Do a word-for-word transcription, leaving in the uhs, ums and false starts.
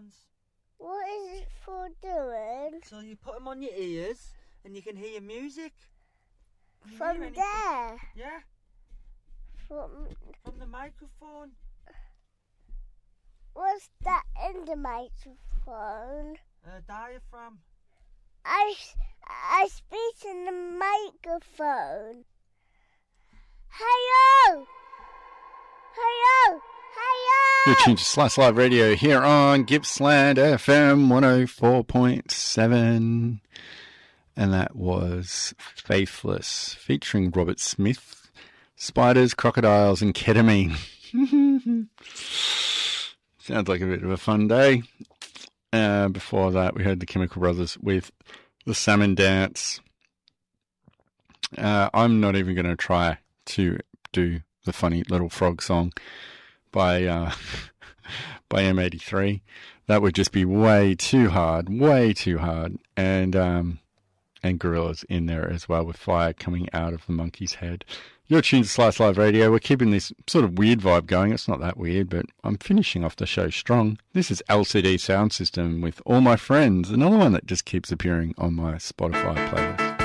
headphones. What is it for doing? So you put them on your ears and you can hear your music. Can you From hear anything? there. Yeah, From from the microphone. what's that in the microphone? Uh, diaphragm. I I speak in the microphone. Hello. Hello. Hello. You're tuned to Slice Live Radio here on Gippsland F M one oh four point seven. And that was Faithless, featuring Robert Smith, Spiders, Crocodiles and Ketamine. Sounds like a bit of a fun day. Uh, before that, we heard the Chemical Brothers with the Salmon Dance. Uh, I'm not even going to try to do the funny little frog song by uh, by M eighty-three. That would just be way too hard, way too hard. And um, and Gorillaz in there as well, with fire coming out of the monkey's head. You're tuned to Slice Live Radio. We're keeping this sort of weird vibe going. It's not that weird, but I'm finishing off the show strong. This is L C D Sound System with All My Friends, another one that just keeps appearing on my Spotify playlist.